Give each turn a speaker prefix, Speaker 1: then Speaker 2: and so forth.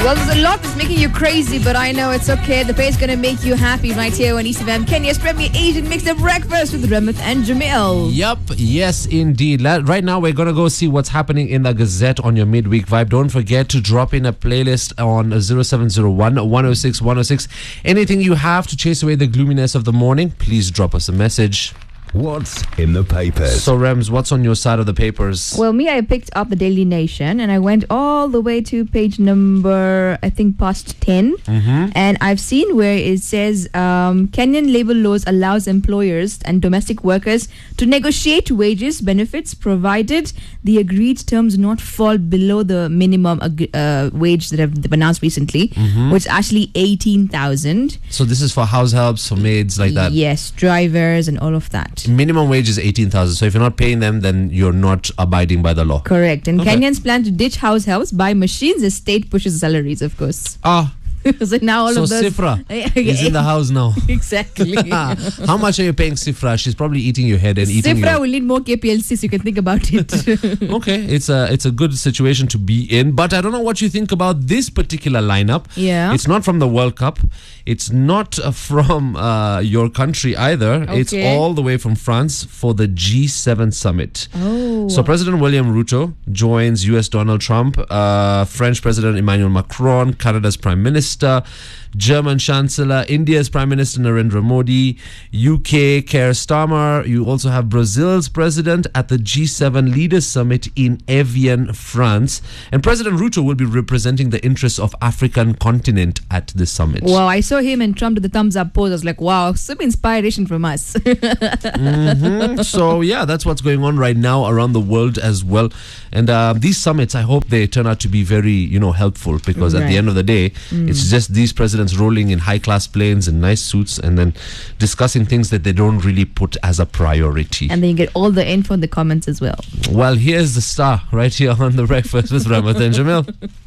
Speaker 1: Well, there's a lot that's making you crazy, but I know it's okay. The pay is going to make you happy right here on East FM, Kenya's premier Asian mixed-up breakfast with Ramit and Jamil.
Speaker 2: Yup, yes indeed. Right now we're going to go see what's happening in the Gazette on your midweek vibe. Don't forget to drop in a playlist on 0701 106 106. Anything you have to chase away the gloominess of the morning, please drop us a message.
Speaker 3: What's in the papers?
Speaker 2: So, Rems, what's on your side of the papers?
Speaker 1: Well, I picked up the Daily Nation and I went all the way to page number, I think, past 10. And I've seen where it says Kenyan labor laws allows employers and domestic workers to negotiate wages, benefits, provided the agreed terms not fall below the minimum wage that have been announced recently, which is actually 18,000.
Speaker 2: So this is for house helps, for maids, like that?
Speaker 1: Yes, drivers and all of that.
Speaker 2: Minimum wage is 18,000. So if you're not paying them, then you're not abiding by the law.
Speaker 1: Correct. And Kenyans plan to ditch house helps, buy machines as state pushes salaries, of course. So now all of those...
Speaker 2: Sifra is in the house now.
Speaker 1: Exactly.
Speaker 2: How much are you paying Sifra? She's probably eating your head and eating
Speaker 1: Sifra will need more KPLC so you can think about it.
Speaker 2: Okay, it's a good situation to be in. But I don't know what you think about this particular lineup.
Speaker 1: Yeah.
Speaker 2: It's not from the World Cup. It's not from your country either.
Speaker 1: Okay.
Speaker 2: It's all the way from France for the G7 summit.
Speaker 1: Oh.
Speaker 2: So President William Ruto joins US Donald Trump, French President Emmanuel Macron, Canada's Prime Minister, German Chancellor, India's Prime Minister Narendra Modi, UK Keir Starmer. You also have Brazil's president at the G7 Leaders Summit in Evian, France. And President Ruto will be representing the interests of African continent at this summit.
Speaker 1: Wow, I saw him and Trump to the thumbs up pose. I was like, wow, some inspiration from us.
Speaker 2: So yeah, that's what's going on right now around the world as well. And these summits, I hope they turn out to be very, helpful, because at the end of the day, it's just these presidents rolling in high-class planes and nice suits and then discussing things that they don't really put as a priority.
Speaker 1: And then you get all the info in the comments as well.
Speaker 2: Well, here's the star right here on The Breakfast with Ramit and Jamil.